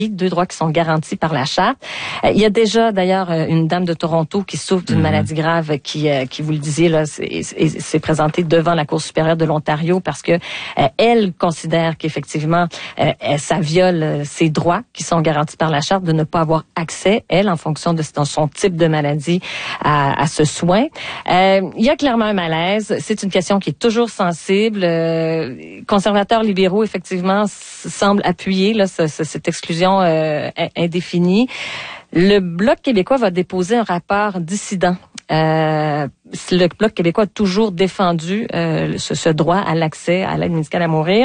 2 droits qui sont garantis par la Charte. Il y a déjà d'ailleurs une dame de Toronto qui souffre d'une maladie grave qui vous le disiez là, s'est présentée devant la Cour supérieure de l'Ontario parce que elle considère qu'effectivement ça viole ses droits qui sont garantis par la Charte de ne pas avoir accès, elle, en fonction de son type de maladie, à ce soin. Il y a clairement un malaise. C'est une question qui est toujours sensible. Conservateurs libéraux, effectivement, semblent appuyer là, cette exclusion indéfinie. Le Bloc québécois va déposer un rapport dissident. Le Bloc québécois a toujours défendu ce droit à l'accès à l'aide médicale à mourir.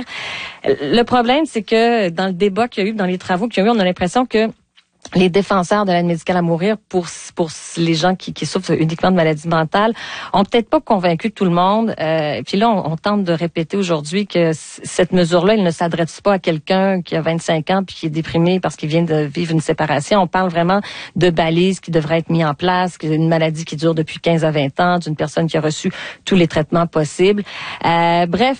Le problème, c'est que dans le débat qu'il y a eu, dans les travaux qu'il y a eu, on a l'impression que les défenseurs de l'aide médicale à mourir pour les gens qui souffrent uniquement de maladies mentales ont peut-être pas convaincu tout le monde. Puis là, on tente de répéter aujourd'hui que cette mesure-là, elle ne s'adresse pas à quelqu'un qui a 25 ans puis qui est déprimé parce qu'il vient de vivre une séparation. On parle vraiment de balises qui devraient être mises en place, d'une maladie qui dure depuis 15 à 20 ans, d'une personne qui a reçu tous les traitements possibles. Bref,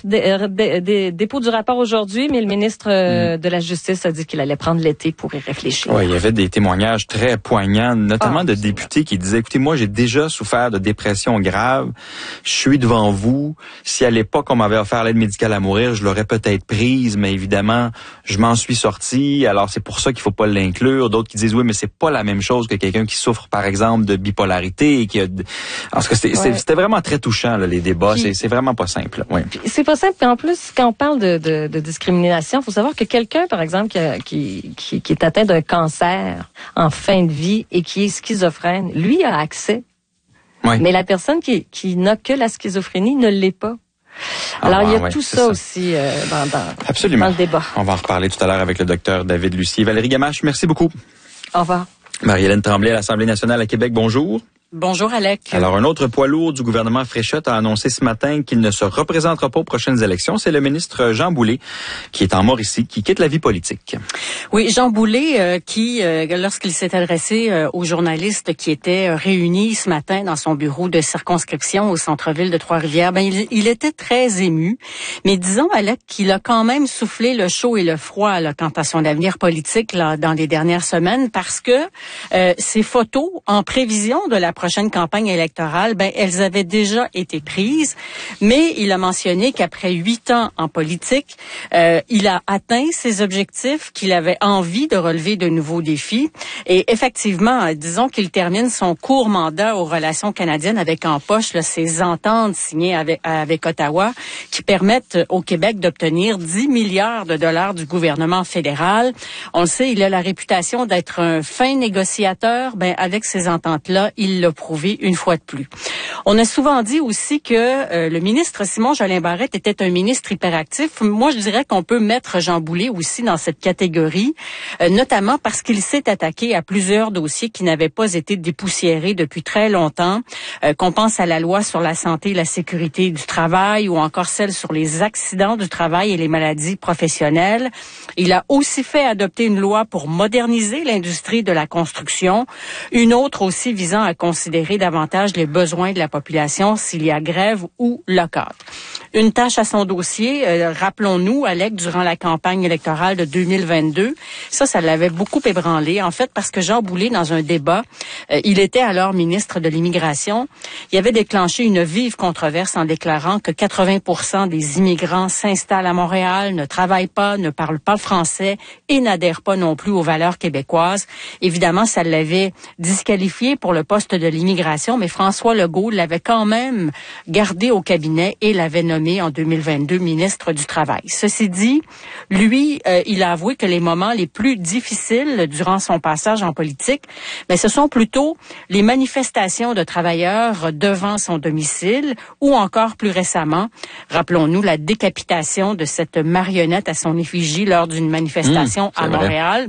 dépôt du rapport aujourd'hui, mais le ministre de la Justice a dit qu'il allait prendre l'été pour y réfléchir. Oui, il y avait des témoignages très poignants, notamment de députés qui disaient, écoutez, moi, j'ai déjà souffert de dépression grave. Je suis devant vous. Si à l'époque, on m'avait offert l'aide médicale à mourir, je l'aurais peut-être prise, mais évidemment, je m'en suis sorti. Alors, c'est pour ça qu'il faut pas l'inclure. D'autres qui disent, oui, mais c'est pas la même chose que quelqu'un qui souffre, par exemple, de bipolarité et qui a... Parce que c'était vraiment très touchant, là, les débats. C'est vraiment pas simple. Oui. C'est pas simple. En plus, quand on parle de discrimination, il faut savoir que quelqu'un, par exemple, qui est atteint d'un cancer en fin de vie et qui est schizophrène, lui a accès. Oui. Mais la personne qui n'a que la schizophrénie ne l'est pas. Alors, il y a tout ça aussi Absolument. Dans le débat. On va en reparler tout à l'heure avec le docteur David Lucier. Valérie Gamache, merci beaucoup. Au revoir. Marie-Hélène Tremblay à l'Assemblée nationale à Québec, bonjour. Bonjour, Alec. Alors, un autre poids lourd du gouvernement Fréchette a annoncé ce matin qu'il ne se représentera pas aux prochaines élections. C'est le ministre Jean Boulet, qui est en Mauricie, qui quitte la vie politique. Oui, Jean Boulet, qui, lorsqu'il s'est adressé aux journalistes qui étaient réunis ce matin dans son bureau de circonscription au centre-ville de Trois-Rivières, il était très ému. Mais disons, Alec, qu'il a quand même soufflé le chaud et le froid là, quant à son avenir politique là, dans les dernières semaines, parce que ces photos, en prévision de la prochaine campagne électorale, elles avaient déjà été prises, mais il a mentionné qu'après 8 ans en politique, il a atteint ses objectifs, qu'il avait envie de relever de nouveaux défis. Et effectivement, disons qu'il termine son court mandat aux relations canadiennes avec en poche là, ces ententes signées avec Ottawa qui permettent au Québec d'obtenir 10 milliards de dollars du gouvernement fédéral. On le sait, il a la réputation d'être un fin négociateur. Avec ces ententes-là, il l'a prouvé une fois de plus. On a souvent dit aussi que le ministre Simon Jolin Barrette était un ministre hyperactif. Moi, je dirais qu'on peut mettre Jean Boulet aussi dans cette catégorie, notamment parce qu'il s'est attaqué à plusieurs dossiers qui n'avaient pas été dépoussiérés depuis très longtemps. Qu'on pense à la loi sur la santé et la sécurité du travail ou encore celle sur les accidents du travail et les maladies professionnelles. Il a aussi fait adopter une loi pour moderniser l'industrie de la construction, une autre aussi visant à considérer davantage les besoins de la population s'il y a grève ou lockout. Une tâche à son dossier, rappelons-nous, Alec, durant la campagne électorale de 2022, ça l'avait beaucoup ébranlé, en fait, parce que Jean Boulet, dans un débat, il était alors ministre de l'Immigration, il avait déclenché une vive controverse en déclarant que 80% des immigrants s'installent à Montréal, ne travaillent pas, ne parlent pas le français et n'adhèrent pas non plus aux valeurs québécoises. Évidemment, ça l'avait disqualifié pour le poste de l'immigration, mais François Legault l'avait quand même gardé au cabinet et l'avait nommé en 2022 ministre du Travail. Ceci dit, lui, il a avoué que les moments les plus difficiles durant son passage en politique, ce sont plutôt les manifestations de travailleurs devant son domicile ou encore plus récemment, rappelons-nous la décapitation de cette marionnette à son effigie lors d'une manifestation à Montréal.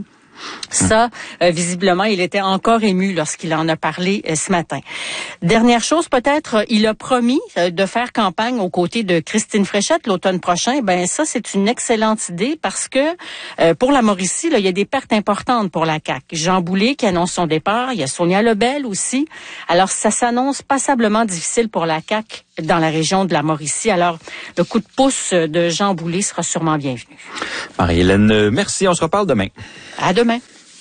Ça, visiblement, il était encore ému lorsqu'il en a parlé ce matin. Dernière chose, peut-être, il a promis de faire campagne aux côtés de Christine Fréchette l'automne prochain. Ça, c'est une excellente idée parce que pour la Mauricie, là, il y a des pertes importantes pour la CAQ. Jean Boulet qui annonce son départ, il y a Sonia Lebel aussi. Alors, ça s'annonce passablement difficile pour la CAQ dans la région de la Mauricie. Alors, le coup de pouce de Jean Boulet sera sûrement bienvenu. Marie-Hélène, merci. On se reparle demain. À demain.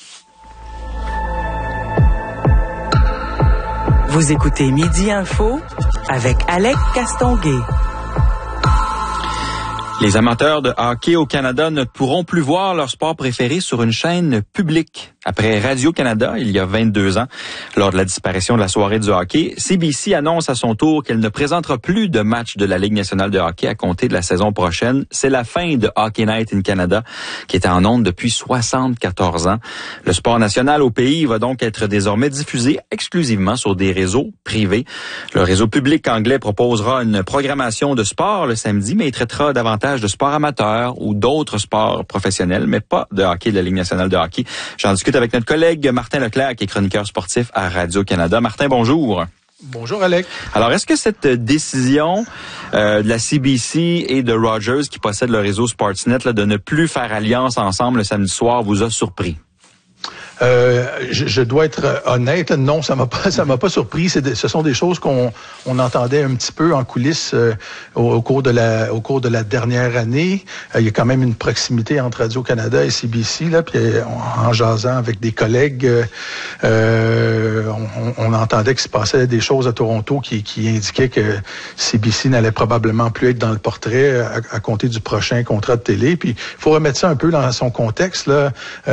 Vous écoutez Midi Info avec Alex Castonguay. Les amateurs de hockey au Canada ne pourront plus voir leur sport préféré sur une chaîne publique. Après Radio-Canada, il y a 22 ans, lors de la disparition de la soirée du hockey, CBC annonce à son tour qu'elle ne présentera plus de matchs de la Ligue nationale de hockey à compter de la saison prochaine. C'est la fin de Hockey Night in Canada, qui était en ondes depuis 74 ans. Le sport national au pays va donc être désormais diffusé exclusivement sur des réseaux privés. Le réseau public anglais proposera une programmation de sport le samedi, mais il traitera davantage de sport amateur ou d'autres sports professionnels, mais pas de hockey de la Ligue nationale de hockey. J'en discute avec notre collègue Martin Leclerc, qui est chroniqueur sportif à Radio-Canada. Martin, bonjour. Bonjour, Alec. Alors, est-ce que cette décision de la CBC et de Rogers, qui possède le réseau Sportsnet, là, de ne plus faire alliance ensemble le samedi soir, vous a surpris? Je dois être honnête, non, ça m'a pas surpris. Ce sont des choses qu'on entendait un petit peu en coulisses au cours de la dernière année. Il y a quand même une proximité entre Radio-Canada et CBC là, puis en jasant avec des collègues, on entendait qu'il se passait des choses à Toronto qui indiquaient que CBC n'allait probablement plus être dans le portrait à compter du prochain contrat de télé. Puis il faut remettre ça un peu dans son contexte là.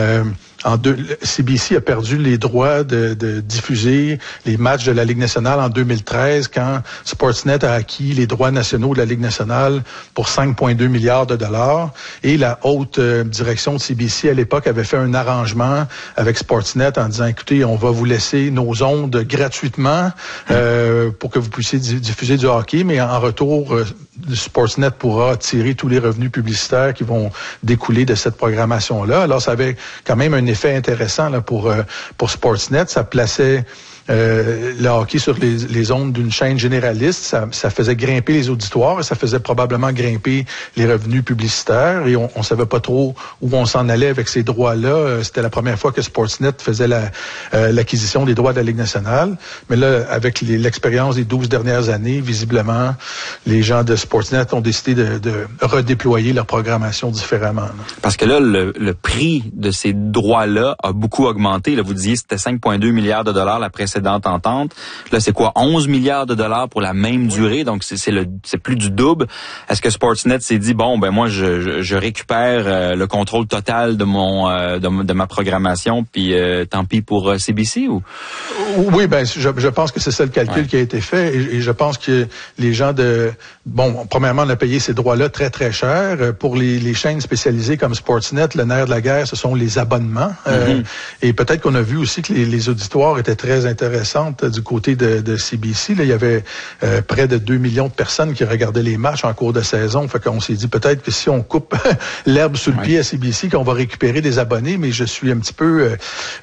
CBC a perdu les droits de diffuser les matchs de la Ligue nationale en 2013 quand Sportsnet a acquis les droits nationaux de la Ligue nationale pour 5,2 milliards de dollars. Et la haute direction de CBC à l'époque avait fait un arrangement avec Sportsnet en disant, écoutez, on va vous laisser nos ondes gratuitement pour que vous puissiez diffuser du hockey, mais en retour, Sportsnet pourra tirer tous les revenus publicitaires qui vont découler de cette programmation-là. Alors, ça avait quand même un effet intéressant là, pour Sportsnet. Ça plaçait le hockey sur les ondes d'une chaîne généraliste. Ça faisait grimper les auditoires et ça faisait probablement grimper les revenus publicitaires. Et on savait pas trop où on s'en allait avec ces droits-là. C'était la première fois que Sportsnet faisait l'acquisition des droits de la Ligue nationale. Mais là, avec l'expérience des 12 dernières années, visiblement, les gens de Sportsnet ont décidé de redéployer leur programmation différemment. Là. Parce que là, le prix de ces droits-là a beaucoup augmenté. Là, vous disiez que c'était 5,2 milliards de dollars la précédente entente. Là, c'est quoi? 11 milliards de dollars pour la même durée. Donc, c'est plus du double. Est-ce que Sportsnet s'est dit, bon, ben moi, je récupère le contrôle total de de ma programmation, puis tant pis pour CBC ou? Oui, ben, je pense que c'est ça le calcul qui a été fait. Et je pense que les gens premièrement, on a payé ces droits-là très, très cher. Pour les chaînes spécialisées comme Sportsnet, le nerf de la guerre, ce sont les abonnements. Et peut-être qu'on a vu aussi que les auditoires étaient très intéressante du côté de CBC. Là, il y avait près de 2 millions de personnes qui regardaient les matchs en cours de saison. Fait qu'on s'est dit peut-être que si on coupe l'herbe sous le pied à CBC, qu'on va récupérer des abonnés, mais je suis un petit peu...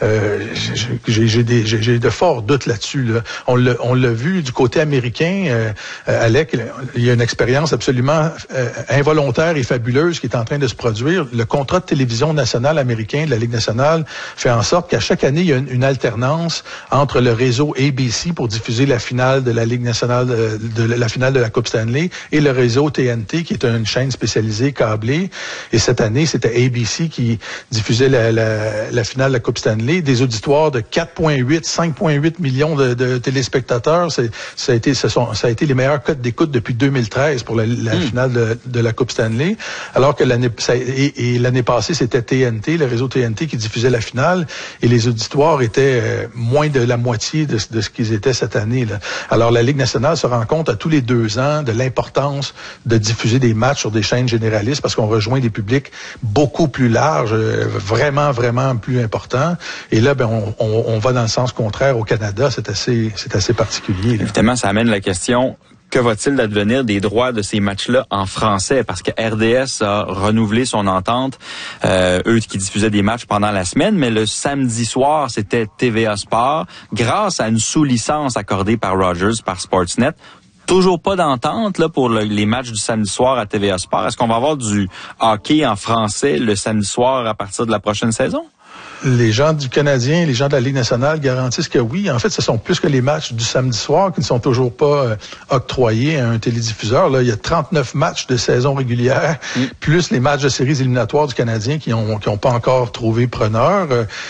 j'ai de forts doutes là-dessus. Là. On l'a vu du côté américain, Alec, il y a une expérience absolument involontaire et fabuleuse qui est en train de se produire. Le contrat de télévision nationale américain de la Ligue nationale fait en sorte qu'à chaque année, il y a une alternance entre le réseau ABC pour diffuser la finale de la Ligue nationale, la finale de la Coupe Stanley, et le réseau TNT, qui est une chaîne spécialisée câblée. Et cette année, c'était ABC qui diffusait la finale de la Coupe Stanley. Des auditoires de 4,8, 5,8 millions de téléspectateurs. Ça a été les meilleurs codes d'écoute depuis 2013 pour la finale de la Coupe Stanley. Alors que l'année passée, c'était TNT, le réseau TNT, qui diffusait la finale. Et les auditoires étaient moins de la moitié de ce qu'ils étaient cette année. Là. Alors, la Ligue nationale se rend compte à tous les 2 ans de l'importance de diffuser des matchs sur des chaînes généralistes parce qu'on rejoint des publics beaucoup plus larges, vraiment, vraiment plus importants. Et là, on va dans le sens contraire au Canada. C'est assez particulier. Là. Évidemment, ça amène la question... Que va-t-il advenir des droits de ces matchs-là en français? Parce que RDS a renouvelé son entente, eux qui diffusaient des matchs pendant la semaine, mais le samedi soir, c'était TVA Sport, grâce à une sous-licence accordée par Rogers, par Sportsnet. Toujours pas d'entente là pour les matchs du samedi soir à TVA Sport. Est-ce qu'on va avoir du hockey en français le samedi soir à partir de la prochaine saison? Les gens du Canadien, les gens de la Ligue nationale garantissent que oui. En fait, ce sont plus que les matchs du samedi soir qui ne sont toujours pas octroyés à un télédiffuseur. Là, il y a 39 matchs de saison régulière, plus les matchs de séries éliminatoires du Canadien qui ont pas encore trouvé preneur.